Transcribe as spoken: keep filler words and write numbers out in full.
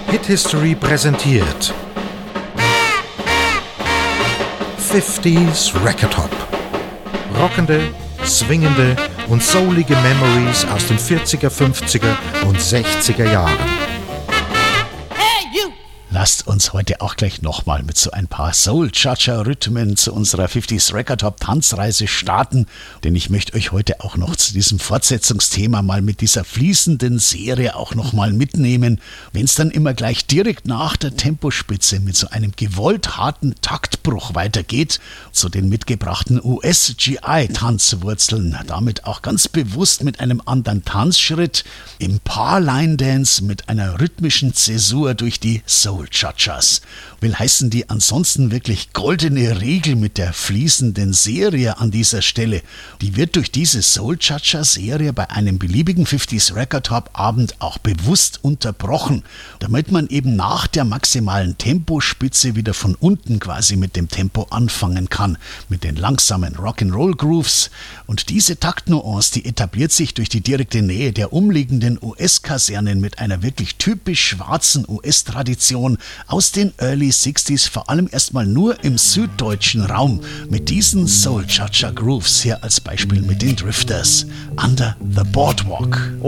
Hit History präsentiert fünfziger Record Hop. Rockende, swingende und soulige Memories aus den vierziger, fünfziger und sechziger Jahren. Lasst uns heute auch gleich nochmal mit so ein paar Soul-Cha-Cha-Rhythmen zu unserer fünfziger Record Hop Tanzreise starten, denn ich möchte euch heute auch noch zu diesem Fortsetzungsthema mal mit dieser fließenden Serie auch nochmal mitnehmen, wenn es dann immer gleich direkt nach der Tempospitze mit so einem gewollt harten Taktbruch weitergeht, zu den mitgebrachten U S G I-Tanzwurzeln, damit auch ganz bewusst mit einem anderen Tanzschritt, im Paar-Line-Dance mit einer rhythmischen Zäsur durch die Soul Cha-Chas. Will heißen, die ansonsten wirklich goldene Regel mit der fließenden Serie an dieser Stelle, die wird durch diese Soul Cha-Cha-Serie bei einem beliebigen fünfziger Record Hop Abend auch bewusst unterbrochen, damit man eben nach der maximalen Tempospitze wieder von unten quasi mit dem Tempo anfangen kann, mit den langsamen Rock'n'Roll Grooves. Und diese Taktnuance, die etabliert sich durch die direkte Nähe der umliegenden U S-Kasernen mit einer wirklich typisch schwarzen U S-Tradition aus den Early sixties, vor allem erstmal nur im süddeutschen Raum, mit diesen Soul Cha-Cha Grooves, hier als Beispiel mit den Drifters, Under the Boardwalk.